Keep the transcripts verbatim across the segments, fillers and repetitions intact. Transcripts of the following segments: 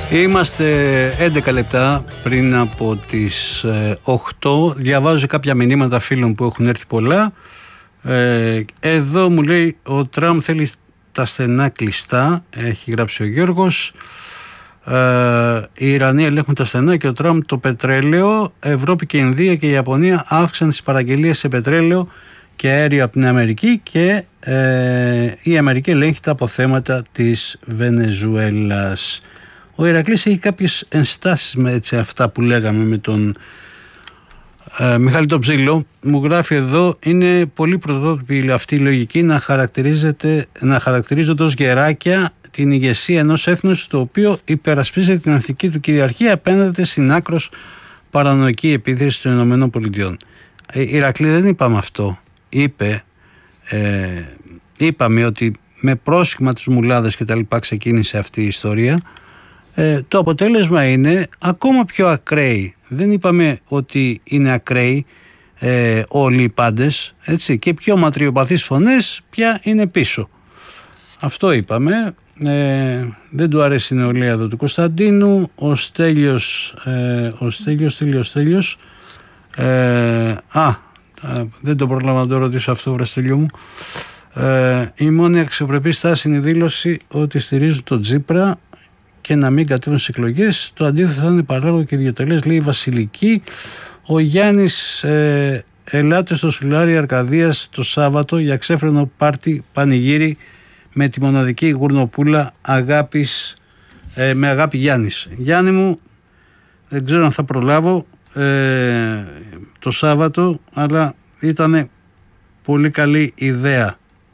Είμαστε έντεκα λεπτά πριν από τις οκτώ. Διαβάζω κάποια μηνύματα φίλων που έχουν έρθει πολλά. ε, Εδώ μου λέει ο Τραμπ θέλει τα στενά κλειστά. Έχει γράψει ο Γιώργος. ε, Οι Ιρανοί ελέγχουν τα στενά και ο Τραμπ το πετρέλαιο. Ευρώπη και Ινδία και η Ιαπωνία αύξαν τις παραγγελίες σε πετρέλαιο και αέριο από την Αμερική. Και ε, η Αμερική ελέγχει τα αποθέματα της Βενεζουέλας. Ο Ηρακλής έχει κάποιες ενστάσεις με έτσι, αυτά που λέγαμε με τον ε, Μιχάλη τον Ψήλο. Μου γράφει εδώ, είναι πολύ πρωτότυπη αυτή η λογική να, χαρακτηρίζεται, να χαρακτηρίζονται ως γεράκια την ηγεσία ενός έθνους το οποίο υπερασπίζεται την εθνική του κυριαρχία απέναντι στην άκρος παρανοϊκή επίθεση των Ηνωμένων Πολιτειών. Ε, Ηρακλή, δεν είπαμε αυτό. Είπε, ε, είπαμε ότι με πρόσχημα τους μουλάδες και τα λοιπά ξεκίνησε αυτή η ιστορία. Ε, το αποτέλεσμα είναι ακόμα πιο ακραίοι. Δεν είπαμε ότι είναι ακραίοι ε, όλοι οι πάντες, έτσι, και πιο ματριοπαθείς φωνές πια είναι πίσω. Αυτό είπαμε. Ε, δεν του αρέσει η νεολαία εδώ του Κωνσταντίνου. Ο Στέλιος, ε, ο Στέλιος, Στέλιος, Στέλιος ε, α, δεν το πρόλαβα να το ρωτήσω αυτό, βρε Στέλιο μου. Ε, η μόνη αξιοπρεπή στάση είναι η δήλωση ότι στηρίζουν τον Τσίπρα και να μην κατέβουν στις εκλογές. Το αντίθετο θα είναι παράλογο και ιδιωτελές, λέει η Βασιλική. Ο Γιάννης, ε, ελάτε στο Σουλάρι Αρκαδίας το Σάββατο για ξέφρενο πάρτι πανηγύρι με τη μοναδική γουρνοπούλα αγάπης, ε, με αγάπη Γιάννης. Γιάννη μου, δεν ξέρω αν θα προλάβω ε, το Σάββατο, αλλά ήταν πολύ καλή ιδέα.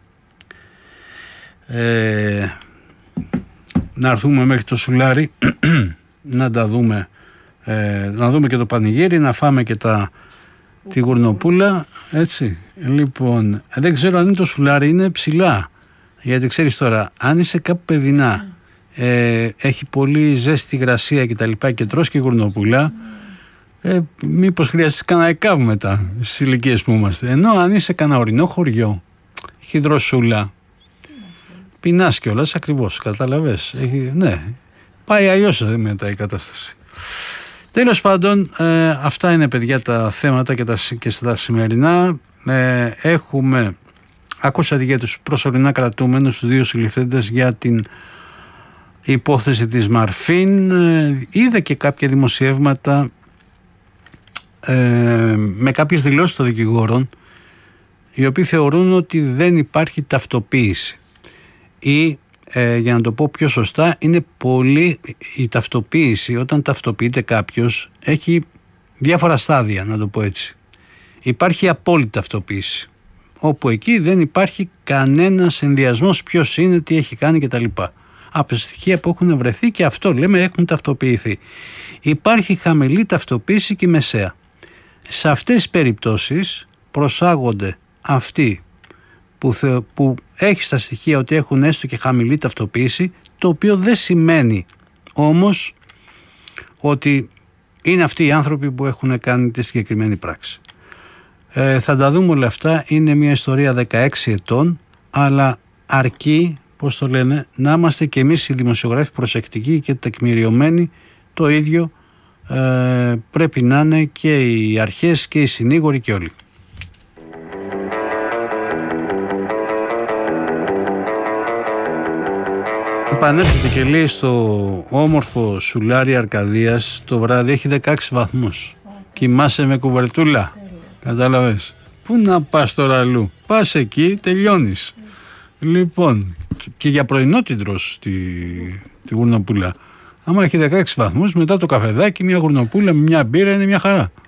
Ε, να έρθουμε μέχρι το Σουλάρι να τα δούμε, ε, να δούμε και το πανηγύρι, να φάμε και τα, τη γουρνοπούλα, έτσι. Λοιπόν, δεν ξέρω αν είναι το Σουλάρι, είναι ψηλά, γιατί ξέρεις τώρα, αν είσαι κάπου παιδινά, ε, έχει πολύ ζέστη υγρασία και τα λοιπά και τρως και γουρνοπούλα, ε, μήπως χρειάζεται κανένα εκάβ μετά στις ηλικίες που είμαστε. Ενώ αν είσαι κανένα ορεινό χωριό, έχει δροσούλα, πεινάς κιόλας, ακριβώς, καταλαβες. Έχει, ναι, πάει αλλιώς μετά η κατάσταση. Τέλος πάντων, ε, αυτά είναι, παιδιά, τα θέματα και, τα, και στα σημερινά. Ε, έχουμε, ακούσατε για τους προσωρινά κρατούμενους, τους δύο συλληφθέντες για την υπόθεση της Μαρφίν. Ε, είδα και κάποια δημοσιεύματα ε, με κάποιες δηλώσεις των δικηγόρων, οι οποίοι θεωρούν ότι δεν υπάρχει ταυτοποίηση. Ή ε, για να το πω πιο σωστά, είναι πολύ η ταυτοποίηση, όταν ταυτοποιείται κάποιος, έχει διάφορα στάδια, να το πω έτσι. Υπάρχει απόλυτη ταυτοποίηση, όπου εκεί δεν υπάρχει κανένας ενδιασμός ποιος είναι, τι έχει κάνει κτλ. Από στοιχεία που έχουν βρεθεί, και αυτό λέμε, έχουν ταυτοποιηθεί. Υπάρχει χαμηλή ταυτοποίηση και μεσαία. Σε αυτές τις περιπτώσεις προσάγονται αυτοί που, θε, που έχει στα στοιχεία ότι έχουν έστω και χαμηλή ταυτοποίηση, το οποίο δεν σημαίνει όμως ότι είναι αυτοί οι άνθρωποι που έχουν κάνει τη συγκεκριμένη πράξη. Ε, θα τα δούμε όλα αυτά. Είναι μια ιστορία δεκαέξι ετών, αλλά αρκεί, πώς το λένε, να είμαστε και εμείς οι δημοσιογράφοι προσεκτικοί και τεκμηριωμένοι. Το ίδιο ε, πρέπει να είναι και οι αρχές και οι συνήγοροι και όλοι. Επανέρχεται και λέει στο όμορφο Σουλάρι Αρκαδίας το βράδυ, έχει δεκαέξι βαθμούς. Κοιμάσαι με κουβερτούλα. Κατάλαβες. Πού να πας τώρα αλλού? Πας εκεί, τελειώνεις. Λοιπόν, και για πρωινό την τρως τη, τη γουρνοπούλα. Άμα έχει δεκαέξι βαθμούς, μετά το καφεδάκι, μια γουρνοπούλα με μια μπύρα είναι μια χαρά.